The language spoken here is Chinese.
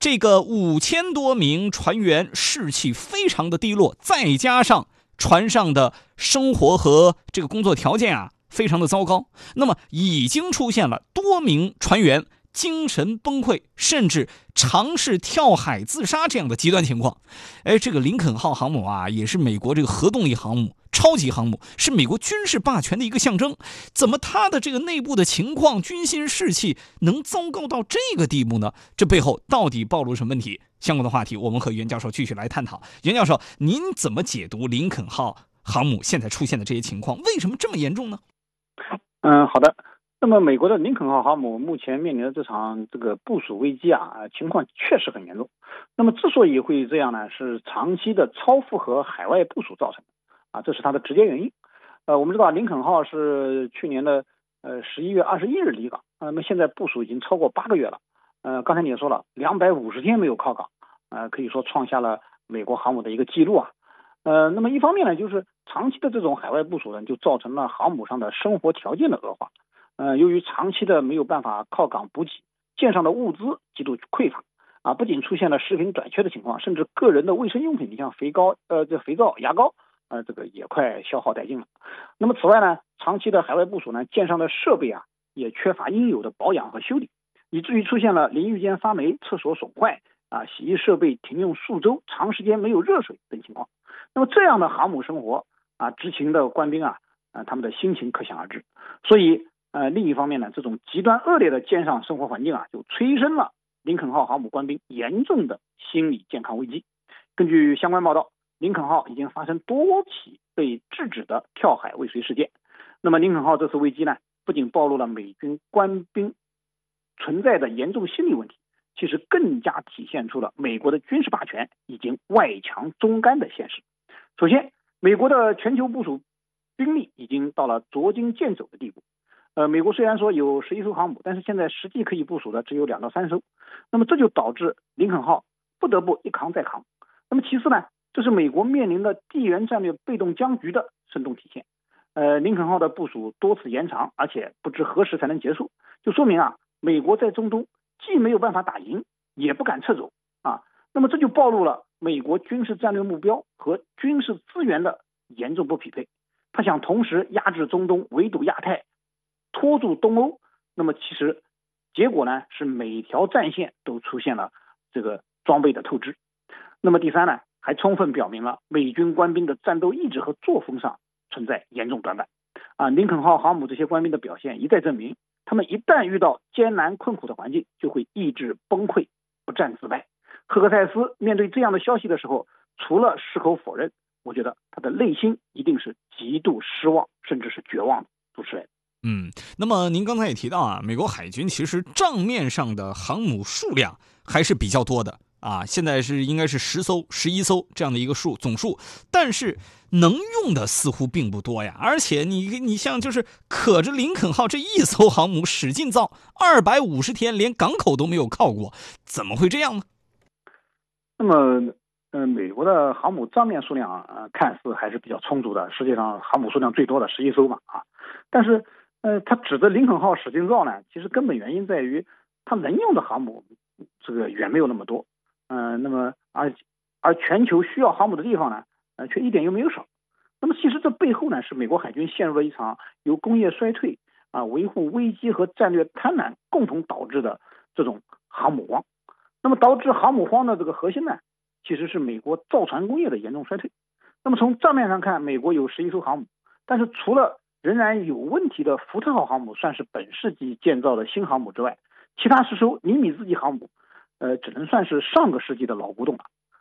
这个5000多名船员士气非常的低落，再加上船上的生活和这个工作条件啊非常的糟糕，那么已经出现了多名船员精神崩溃，甚至尝试跳海自杀这样的极端情况。这个林肯号航母啊，也是美国这个核动力航母、超级航母，是美国军事霸权的一个象征。怎么它的这个内部的情况、军心士气能糟糕到这个地步呢？这背后到底暴露什么问题？相关的话题，我们和袁教授继续来探讨。袁教授，您怎么解读林肯号航母现在出现的这些情况？为什么这么严重呢？ 好的。那么美国的林肯号航母目前面临的这场部署危机情况确实很严重。那么之所以会这样呢，是长期的超负荷海外部署造成的这是它的直接原因。我们知道林肯号是去年的11月21日离港，那么现在部署已经超过8个月了。刚才你也说了，250天没有靠港，可以说创下了美国航母的一个记录那么一方面呢，就是长期的这种海外部署呢，就造成了航母上的生活条件的恶化。由于长期的没有办法靠港补给，舰上的物资极度匮乏不仅出现了食品短缺的情况，甚至个人的卫生用品，你像肥皂、牙膏也快消耗殆尽了。那么此外呢，长期的海外部署呢，舰上的设备也缺乏应有的保养和修理，以至于出现了淋浴间发霉、厕所损坏洗衣设备停用数周、长时间没有热水等情况。那么这样的航母生活执勤的官兵他们的心情可想而知。所以另一方面呢，这种极端恶劣的舰上生活环境就催生了林肯号航母官兵严重的心理健康危机。根据相关报道，林肯号已经发生多起被制止的跳海未遂事件。那么林肯号这次危机呢，不仅暴露了美军官兵存在的严重心理问题，其实更加体现出了美国的军事霸权已经外强中干的现实。首先，美国的全球部署兵力已经到了捉襟见肘的地步。美国虽然说有11艘航母，但是现在实际可以部署的只有2到3艘。那么这就导致林肯号不得不一扛再扛。那么其次呢，这是美国面临的地缘战略被动僵局的生动体现。林肯号的部署多次延长，而且不知何时才能结束，就说明美国在中东既没有办法打赢，也不敢撤走那么这就暴露了美国军事战略目标和军事资源的严重不匹配。他想同时压制中东，围堵亚太，拖住东欧，那么其实结果呢，是每条战线都出现了这个装备的透支。那么第三呢，还充分表明了美军官兵的战斗意志和作风上存在严重短板林肯号航母这些官兵的表现一再证明，他们一旦遇到艰难困苦的环境，就会意志崩溃，不战自败。赫克塞斯面对这样的消息的时候，除了矢口否认，我觉得他的内心一定是极度失望，甚至是绝望的。主持人。 那么您刚才也提到美国海军其实账面上的航母数量还是比较多的现在应该是10艘、11艘这样的一个总数，但是能用的似乎并不多呀。而且你像就是可着林肯号这一艘航母使劲造250天，连港口都没有靠过，怎么会这样呢？ 那么美国的航母账面数量看似还是比较充足的，实际上航母数量最多的11艘嘛但是他指着林肯号使劲造呢，其实根本原因在于他能用的航母远没有那么多那么而全球需要航母的地方呢却一点又没有少。那么其实这背后呢，是美国海军陷入了一场由工业衰退维护危机和战略贪婪共同导致的这种航母荒。那么导致航母荒的这个核心呢，其实是美国造船工业的严重衰退。那么从账面上看，美国有11艘航母，但是除了仍然有问题的福特号航母算是本世纪建造的新航母之外，其他10艘尼米兹级航母只能算是上个世纪的老古董了。